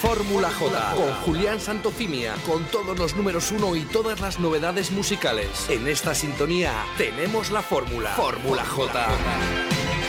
Fórmula J, con Julián Santocimia, con todos los números 1 y todas las novedades musicales. En esta sintonía tenemos la fórmula. Fórmula J.